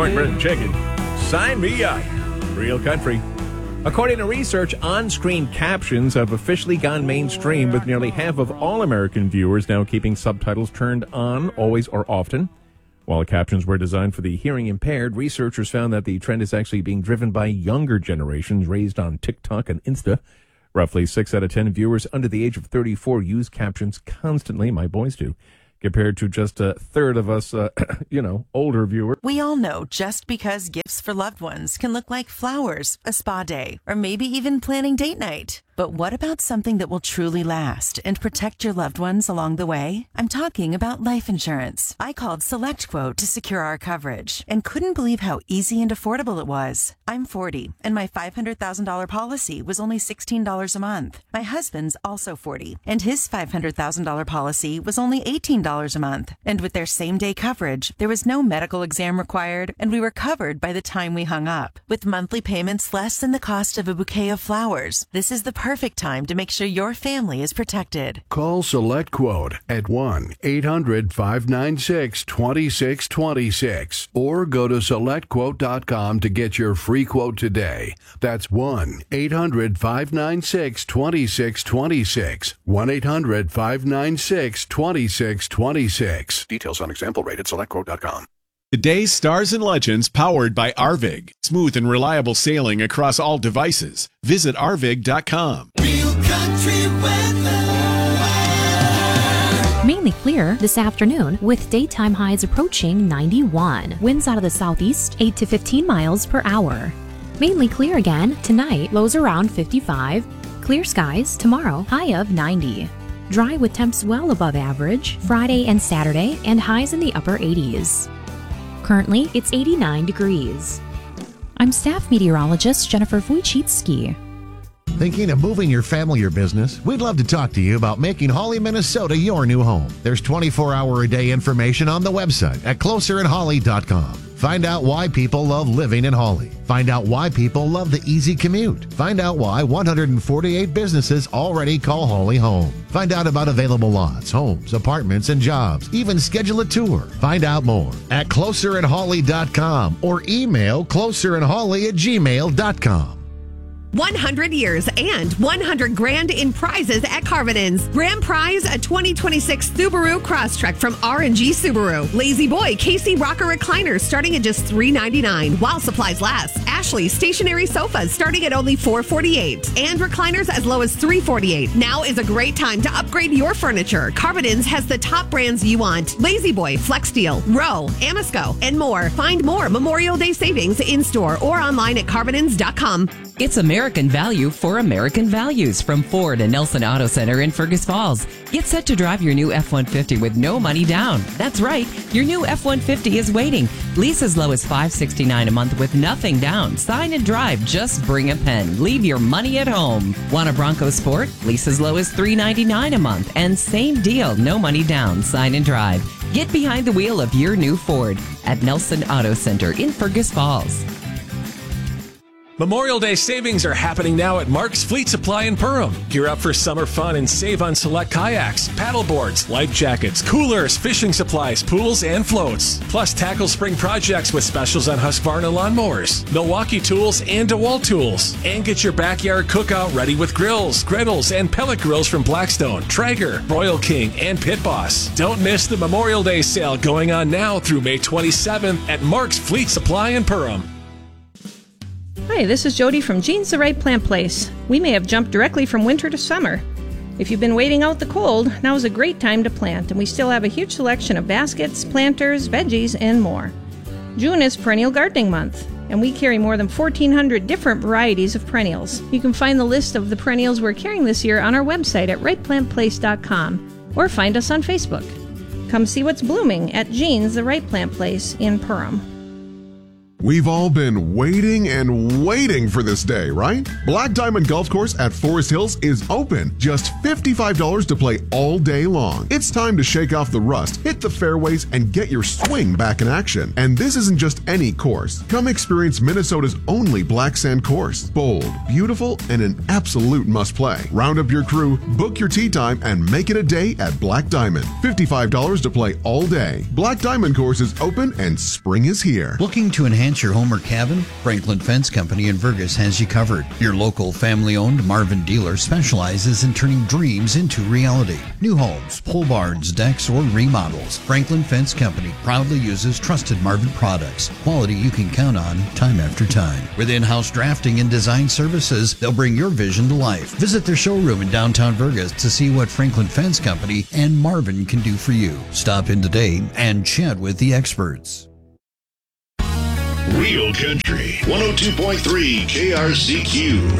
cornbread and chicken. Sign me up. Real country. According to research, on-screen captions have officially gone mainstream, with nearly half of all American viewers now keeping subtitles turned on, always or often. While captions were designed for the hearing impaired, researchers found that the trend is actually being driven by younger generations raised on TikTok and Insta. Roughly 6 out of 10 viewers under the age of 34 use captions constantly. My boys do. Compared to just a third of us, older viewers. We all know just because gifts for loved ones can look like flowers, a spa day, or maybe even planning date night. But what about something that will truly last and protect your loved ones along the way? I'm talking about life insurance. I called SelectQuote to secure our coverage and couldn't believe how easy and affordable it was. I'm 40, and my $500,000 policy was only $16 a month. My husband's also 40, and his $500,000 policy was only $18 a month. And with their same-day coverage, there was no medical exam required, and we were covered by the time we hung up. With monthly payments less than the cost of a bouquet of flowers, this is the perfect time to make sure your family is protected. Call SelectQuote at 1-800-596-2626 or go to SelectQuote.com to get your free quote today. That's 1-800-596-2626. 1-800-596-2626. Details on example rate at SelectQuote.com. Today's Stars and Legends, powered by Arvig. Smooth and reliable sailing across all devices. Visit Arvig.com. Real country weather. Mainly clear this afternoon with daytime highs approaching 91. Winds out of the southeast 8 to 15 miles per hour. Mainly clear again tonight, lows around 55. Clear skies tomorrow, high of 90. Dry with temps well above average Friday and Saturday, and highs in the upper 80s. Currently, it's 89 degrees. I'm staff meteorologist Jennifer Wojcicki. Thinking of moving your family or business? We'd love to talk to you about making Hawley, Minnesota your new home. There's 24-hour-a-day information on the website at closerandhawley.com. Find out why people love living in Hawley. Find out why people love the easy commute. Find out why 148 businesses already call Hawley home. Find out about available lots, homes, apartments, and jobs. Even schedule a tour. Find out more at closerandhawley.com or email closerandhawley@gmail.com. 100 years and 100 grand in prizes at Carvin's. Grand prize, a 2026 Subaru Crosstrek from R&G Subaru. Lazy Boy KC Rocker recliners starting at just $399 while supplies last. Ashley stationary sofas starting at only $448 and recliners as low as $348. Now is a great time to upgrade your furniture. Carvin's has the top brands you want. Lazy Boy, Flexsteel, Row, Amasco, and more. Find more Memorial Day savings in store or online at carvinins.com. It's American value for American values from Ford and Nelson Auto Center in Fergus Falls. Get set to drive your new F-150 with no money down. That's right, your new F-150 is waiting. Lease as low as $569 a month with nothing down. Sign and drive, just bring a pen. Leave your money at home. Want a Bronco Sport? Lease as low as $399 a month. And same deal, no money down. Sign and drive. Get behind the wheel of your new Ford at Nelson Auto Center in Fergus Falls. Memorial Day savings are happening now at Mark's Fleet Supply in Perham. Gear up for summer fun and save on select kayaks, paddle boards, life jackets, coolers, fishing supplies, pools, and floats. Plus tackle spring projects with specials on Husqvarna lawnmowers, Milwaukee tools, and DeWalt tools. And get your backyard cookout ready with grills, griddles, and pellet grills from Blackstone, Traeger, Royal King, and Pit Boss. Don't miss the Memorial Day sale going on now through May 27th at Mark's Fleet Supply in Perham. Hi, this is Jody from Jean's the Right Plant Place. We may have jumped directly from winter to summer. If you've been waiting out the cold, now is a great time to plant, and we still have a huge selection of baskets, planters, veggies, and more. June is Perennial Gardening Month, and we carry more than 1,400 different varieties of perennials. You can find the list of the perennials we're carrying this year on our website at rightplantplace.com or find us on Facebook. Come see what's blooming at Jean's the Right Plant Place in Perham. We've all been waiting and waiting for this day, right? Black Diamond Golf Course at Forest Hills is open. Just $55 to play all day long. It's time to shake off the rust, hit the fairways, and get your swing back in action. And this isn't just any course. Come experience Minnesota's only black sand course. Bold, beautiful, and an absolute must-play. Round up your crew, book your tee time, and make it a day at Black Diamond. $55 to play all day. Black Diamond Course is open and spring is here. Looking to enhance your home or cabin? Franklin Fence Company in Vergas has you covered. Your local family-owned Marvin dealer specializes in turning dreams into reality. New homes, pole barns, decks, or remodels. Franklin Fence Company proudly uses trusted Marvin products. Quality you can count on time after time. With in-house drafting and design services, they'll bring your vision to life. Visit their showroom in downtown Vergas to see what Franklin Fence Company and Marvin can do for you. Stop in today and chat with the experts. Real Country 102.3 KRCQ.